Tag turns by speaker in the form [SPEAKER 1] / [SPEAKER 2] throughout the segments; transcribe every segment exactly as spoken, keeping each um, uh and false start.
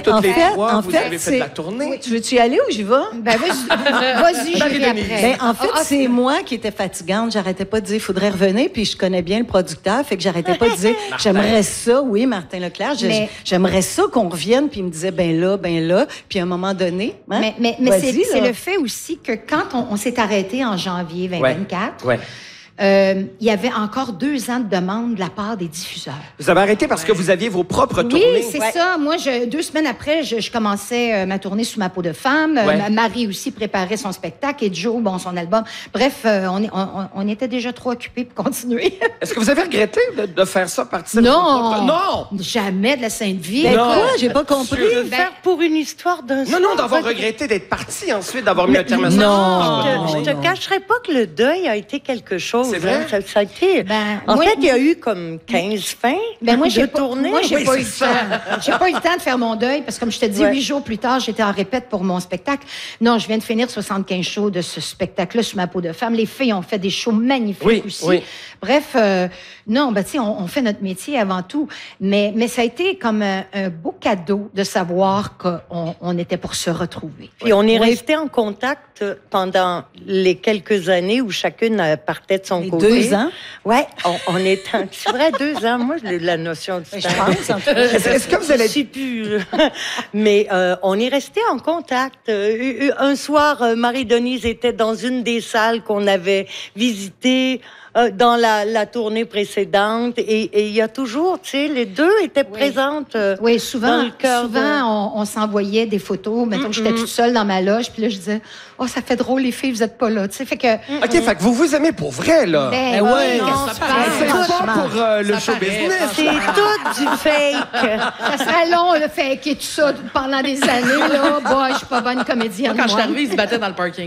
[SPEAKER 1] toutes
[SPEAKER 2] en
[SPEAKER 1] les
[SPEAKER 2] fait,
[SPEAKER 1] trois,
[SPEAKER 2] en
[SPEAKER 1] vous
[SPEAKER 2] fait,
[SPEAKER 1] avez fait
[SPEAKER 2] c'est-
[SPEAKER 1] de la tournée.
[SPEAKER 2] Oui, tu veux-tu y aller ou j'y vais?
[SPEAKER 3] Ben, vas-y, vas-y, je vais après.
[SPEAKER 2] Ben, en fait,
[SPEAKER 3] Ah, ah,
[SPEAKER 2] c'est moi qui étais fatigante. J'arrêtais pas de dire, il faudrait revenir, puis je connais bien le producteur, fait que j'arrêtais pas de dire, j'aimerais ça, oui, Martin Leclerc, je-
[SPEAKER 3] Mais-
[SPEAKER 2] j'aimerais ça qu'on revienne, puis il me disait, ben là, ben là, puis à un moment donné, hein,
[SPEAKER 3] Mais, mais, mais
[SPEAKER 2] vas-y,
[SPEAKER 3] c'est, c'est
[SPEAKER 2] là.
[SPEAKER 3] le fait aussi que quand on, on s'est arrêté en janvier vingt vingt-quatre,
[SPEAKER 1] Ouais.
[SPEAKER 3] euh, il y avait encore deux ans de demande de la part des diffuseurs.
[SPEAKER 1] Vous avez arrêté parce que vous aviez vos propres tournées.
[SPEAKER 3] Oui, c'est ça. Moi, je, deux semaines après, je, je commençais euh, ma tournée Sous ma peau de femme. Euh,
[SPEAKER 1] Ouais.
[SPEAKER 3] ma- Marie aussi préparait son spectacle et Joe, bon, son album. Bref, euh, on, est, on, on était déjà trop occupés pour continuer.
[SPEAKER 1] Est-ce que vous avez regretté de, de faire ça partir de
[SPEAKER 3] Non.
[SPEAKER 1] vos propres... Non!
[SPEAKER 3] Jamais de la Sainte-Vie.
[SPEAKER 2] Ben
[SPEAKER 1] Non.
[SPEAKER 2] quoi, j'ai pas compris.
[SPEAKER 3] Ben,
[SPEAKER 4] Faire pour une histoire d'un
[SPEAKER 1] Non, non,
[SPEAKER 4] soir.
[SPEAKER 1] d'avoir regretté d'être parti ensuite, d'avoir mis un terme à ça.
[SPEAKER 2] non.
[SPEAKER 4] Je te, je te
[SPEAKER 2] non.
[SPEAKER 4] cacherai pas que le deuil a été quelque chose.
[SPEAKER 1] C'est vrai?
[SPEAKER 4] hein. Ça, ça a été.
[SPEAKER 3] Ben,
[SPEAKER 4] en
[SPEAKER 3] moi-
[SPEAKER 4] fait, il y a eu comme quinze fins
[SPEAKER 3] Ben moi,
[SPEAKER 4] de
[SPEAKER 3] j'ai pas,
[SPEAKER 4] tournée.
[SPEAKER 3] moi, j'ai
[SPEAKER 1] Oui,
[SPEAKER 3] pas eu
[SPEAKER 1] c'est
[SPEAKER 3] le temps. J'ai pas eu le temps de faire mon deuil parce que, comme je te dis,
[SPEAKER 4] Ouais.
[SPEAKER 3] huit jours plus tard, j'étais en répète pour mon spectacle. Non, je viens de finir soixante-quinze shows de ce spectacle-là Sous ma peau de femme. Les filles ont fait des shows magnifiques
[SPEAKER 1] Oui,
[SPEAKER 3] aussi.
[SPEAKER 1] oui.
[SPEAKER 3] Bref, euh, non, ben, tu sais, on, on fait notre métier avant tout. Mais, mais ça a été comme un, un beau cadeau de savoir qu'on on était pour se retrouver.
[SPEAKER 4] Puis on est
[SPEAKER 3] Oui.
[SPEAKER 4] resté en contact pendant les quelques années où chacune euh, partait de son
[SPEAKER 2] Les
[SPEAKER 4] côté.
[SPEAKER 2] deux ans?
[SPEAKER 4] Ouais, on, on est en... C'est vrai, deux ans. Moi, j'ai la notion du
[SPEAKER 2] Ben,
[SPEAKER 4] temps.
[SPEAKER 2] je pense, en tout cas.
[SPEAKER 1] Est-ce est-ce que vous allez...
[SPEAKER 4] Je sais plus. Mais euh, on est resté en contact. Euh, un soir, euh, Marie-Denise était dans une des salles qu'on avait visitées euh, dans la, la tournée précédente. Et et il y a toujours, tu sais, les deux étaient
[SPEAKER 3] Oui.
[SPEAKER 4] présentes. euh,
[SPEAKER 3] Oui, souvent,
[SPEAKER 4] dans le cœur
[SPEAKER 3] souvent on, on s'envoyait des photos. Mettons que j'étais toute seule dans ma loge, puis là, je disais, oh, ça fait drôle, les filles, vous êtes pas là. Tu sais, fait que.
[SPEAKER 1] OK, fait que vous vous aimez pour vrai, là.
[SPEAKER 3] Ben,
[SPEAKER 2] ouais,
[SPEAKER 3] oui,
[SPEAKER 2] non,
[SPEAKER 3] qu'est-ce que
[SPEAKER 5] ça
[SPEAKER 3] tu
[SPEAKER 5] paraît.
[SPEAKER 3] penses?
[SPEAKER 1] C'est pas
[SPEAKER 2] franchement.
[SPEAKER 1] pour euh, le
[SPEAKER 5] Ça
[SPEAKER 1] show
[SPEAKER 5] paraît,
[SPEAKER 1] business.
[SPEAKER 4] C'est tout du fake.
[SPEAKER 3] Ça serait long, le fait et tout ça pendant des années, là. Bah, je suis pas bonne comédienne.
[SPEAKER 5] Moi, quand je suis
[SPEAKER 3] moi.
[SPEAKER 5] arrivée, ils se battaient dans le parking.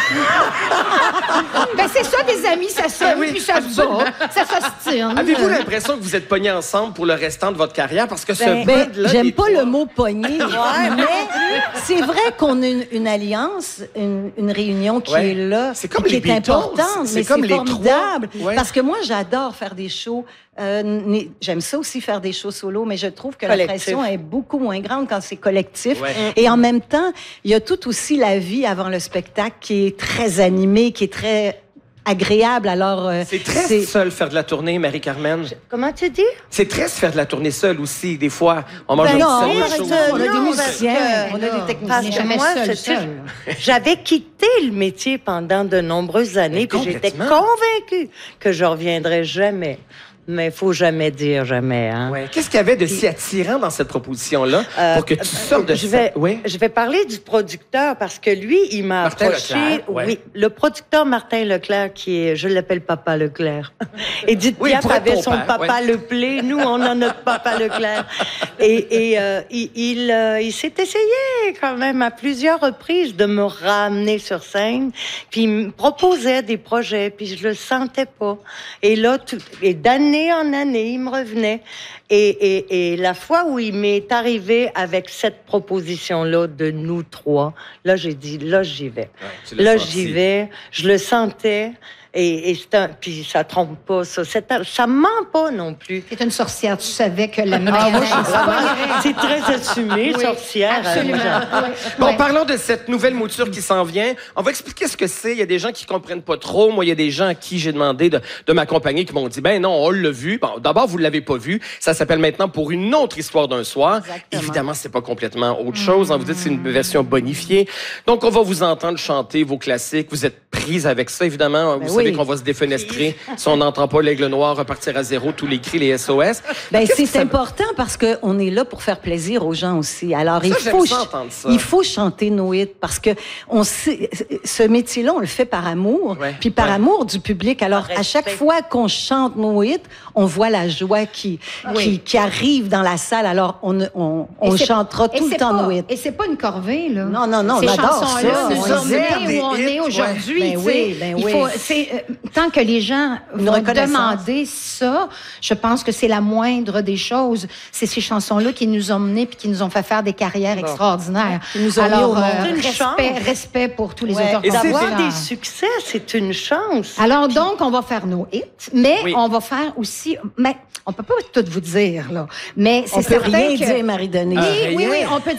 [SPEAKER 3] Ben, c'est ça, des amis, ça s'aime,
[SPEAKER 1] oui,
[SPEAKER 3] puis ça se bat, ça s'ostine.
[SPEAKER 1] Avez-vous l'impression que vous êtes pognés ensemble pour le restant de votre carrière? Parce que ce
[SPEAKER 2] Ben,
[SPEAKER 1] band-là,
[SPEAKER 2] j'aime
[SPEAKER 1] des
[SPEAKER 2] pas
[SPEAKER 1] trois-
[SPEAKER 2] le mot pogner, mais c'est vrai qu'on a une, une alliance, une, une réunion qui
[SPEAKER 1] Ouais.
[SPEAKER 2] est là,
[SPEAKER 1] C'est comme
[SPEAKER 2] puis qui
[SPEAKER 1] les
[SPEAKER 2] est
[SPEAKER 1] Beatles,
[SPEAKER 2] importante,
[SPEAKER 1] c'est
[SPEAKER 2] mais
[SPEAKER 1] comme
[SPEAKER 2] c'est
[SPEAKER 1] les
[SPEAKER 2] formidable.
[SPEAKER 1] trois. Ouais.
[SPEAKER 2] Parce que moi, j'adore faire des shows. Euh, né- j'aime ça aussi faire des shows solo, mais je trouve que la
[SPEAKER 4] Collectif.
[SPEAKER 2] pression est beaucoup moins grande quand c'est collectif.
[SPEAKER 1] Ouais.
[SPEAKER 2] Et en même temps, il y a tout aussi la vie avant le spectacle qui est très animée, qui est très agréable. Alors, euh,
[SPEAKER 1] C'est très seul faire de la tournée, Marie-Carmen.
[SPEAKER 4] Comment tu dis?
[SPEAKER 1] C'est très faire de la tournée seule aussi. Des fois, on mange
[SPEAKER 2] Ben
[SPEAKER 1] un
[SPEAKER 2] non,
[SPEAKER 1] petit
[SPEAKER 2] par
[SPEAKER 1] sandwich.
[SPEAKER 2] exemple,
[SPEAKER 1] au-
[SPEAKER 2] on a des
[SPEAKER 4] Non,
[SPEAKER 2] musiciens,
[SPEAKER 4] parce que-
[SPEAKER 2] on a des
[SPEAKER 4] Parce
[SPEAKER 2] techniciens.
[SPEAKER 4] que
[SPEAKER 3] jamais
[SPEAKER 4] moi,
[SPEAKER 3] seul,
[SPEAKER 4] c'est-
[SPEAKER 3] seul.
[SPEAKER 4] j'avais quitté le métier pendant de nombreuses années, puis j'étais
[SPEAKER 1] complètement.
[SPEAKER 4] convaincue que je reviendrais jamais. Mais il faut jamais dire jamais, hein.
[SPEAKER 1] Ouais. Qu'est-ce qu'il y avait de si attirant dans cette proposition-là
[SPEAKER 4] Euh,
[SPEAKER 1] pour que tu sortes de
[SPEAKER 4] je
[SPEAKER 1] ça?
[SPEAKER 4] vais,
[SPEAKER 1] Oui.
[SPEAKER 4] je vais parler du producteur parce que lui, il m'a
[SPEAKER 1] Martin
[SPEAKER 4] approché.
[SPEAKER 1] Leclerc, ouais.
[SPEAKER 4] Oui, le producteur Martin Leclerc, qui est, je l'appelle Papa Leclerc. Edith
[SPEAKER 1] Oui, il
[SPEAKER 4] Piaf
[SPEAKER 1] pourrait être
[SPEAKER 4] avait
[SPEAKER 1] ton
[SPEAKER 4] son
[SPEAKER 1] père,
[SPEAKER 4] Papa
[SPEAKER 1] ouais.
[SPEAKER 4] Leplé. Nous, on a notre Papa Leclerc. Et, et euh, il, il, euh, il s'est essayé quand même à plusieurs reprises de me ramener sur scène. Puis il me proposait des projets, puis je le sentais pas. Et là, tout, et d'année en année, il me revenait. Et, et, et la fois où il m'est arrivé avec cette proposition-là de nous trois, là, j'ai dit, là, j'y vais.
[SPEAKER 1] tu l'as
[SPEAKER 4] Là,
[SPEAKER 1] senti.
[SPEAKER 4] j'y vais. Je le sentais. Et, et c'est un, puis ça trompe pas, ça. C'est un- ça ment pas non plus.
[SPEAKER 3] T'es une sorcière, tu savais que la
[SPEAKER 4] Ah,
[SPEAKER 3] meilleure...
[SPEAKER 4] moi, je suis vraiment- c'est très assumé,
[SPEAKER 3] Oui,
[SPEAKER 4] sorcière.
[SPEAKER 3] absolument.
[SPEAKER 4] Euh,
[SPEAKER 3] Oui.
[SPEAKER 1] Bon,
[SPEAKER 3] Ouais.
[SPEAKER 1] parlons de cette nouvelle mouture qui s'en vient. On va expliquer ce que c'est. Il y a des gens qui comprennent pas trop. Moi, il y a des gens à qui j'ai demandé de, de m'accompagner qui m'ont dit, ben non, on l'a vu. Bon, d'abord, vous l'avez pas vu. Ça s'appelle maintenant Pour une autre histoire d'un soir.
[SPEAKER 2] Exactement.
[SPEAKER 1] Évidemment, c'est pas complètement autre chose. hein. Vous dites que c'est une version bonifiée. Donc, on va vous entendre chanter vos classiques. Vous êtes prise avec ça, évidemment.
[SPEAKER 2] Ben
[SPEAKER 1] vous savez
[SPEAKER 2] oui.
[SPEAKER 1] qu'on va se défenestrer. Si on n'entend pas l'aigle noir repartir à zéro, tous les cris, les S O S.
[SPEAKER 2] Ben,
[SPEAKER 1] Qu'est-ce
[SPEAKER 2] c'est
[SPEAKER 1] que ça-
[SPEAKER 2] important parce qu'on est là pour faire plaisir aux gens aussi. Alors, il
[SPEAKER 1] Ça, j'aime
[SPEAKER 2] faut,
[SPEAKER 1] ça,
[SPEAKER 2] ch-
[SPEAKER 1] entendre ça.
[SPEAKER 2] il faut chanter nos hits parce que on sait, ce métier-là, on le fait par amour,
[SPEAKER 1] Ouais.
[SPEAKER 2] puis par
[SPEAKER 1] Ouais.
[SPEAKER 2] amour du public. Alors,
[SPEAKER 4] Par
[SPEAKER 2] à chaque
[SPEAKER 4] respect.
[SPEAKER 2] fois qu'on chante nos hits, on voit la joie qui,
[SPEAKER 3] Oui.
[SPEAKER 2] qui, qui arrive dans la salle. Alors, on, on, on
[SPEAKER 3] Et c'est-
[SPEAKER 2] chantera
[SPEAKER 3] et
[SPEAKER 2] tout le
[SPEAKER 3] c'est
[SPEAKER 2] temps
[SPEAKER 3] pas-
[SPEAKER 2] nos hits.
[SPEAKER 3] Et c'est pas une corvée, là.
[SPEAKER 2] Non, non, non,
[SPEAKER 3] Ces
[SPEAKER 2] on adore
[SPEAKER 3] chansons-là
[SPEAKER 2] ça.
[SPEAKER 3] nous
[SPEAKER 2] On
[SPEAKER 3] ont
[SPEAKER 1] sert
[SPEAKER 3] mené
[SPEAKER 1] des
[SPEAKER 3] où on
[SPEAKER 1] hits,
[SPEAKER 3] est aujourd'hui.
[SPEAKER 2] ouais. Ben
[SPEAKER 3] tu sais.
[SPEAKER 2] oui, ben
[SPEAKER 3] Il
[SPEAKER 2] oui.
[SPEAKER 3] faut, c'est, euh, tant que les gens vont
[SPEAKER 2] reconnaissance.
[SPEAKER 3] demander ça, je pense que c'est la moindre des choses. C'est ces chansons-là qui nous ont menés puis qui nous ont fait faire des carrières extraordinaires.
[SPEAKER 2] Qui nous ont mis
[SPEAKER 3] Alors,
[SPEAKER 2] au monde.
[SPEAKER 3] euh,
[SPEAKER 4] Une
[SPEAKER 3] respect,
[SPEAKER 4] chance.
[SPEAKER 3] respect pour tous les
[SPEAKER 2] Ouais.
[SPEAKER 3] auteurs.
[SPEAKER 1] Et c'est
[SPEAKER 4] D'avoir
[SPEAKER 3] compositeurs.
[SPEAKER 4] des succès, c'est une chance.
[SPEAKER 3] Alors donc, on va faire nos hits, mais
[SPEAKER 1] Oui.
[SPEAKER 3] on va faire aussi... Mais on peut pas tout vous dire, là. Mais c'est
[SPEAKER 2] On peut
[SPEAKER 3] certain
[SPEAKER 2] rien
[SPEAKER 3] que...
[SPEAKER 2] dire, Marie-Denise.
[SPEAKER 1] Ah,
[SPEAKER 3] Oui, oui,
[SPEAKER 1] rien.
[SPEAKER 3] oui, on peut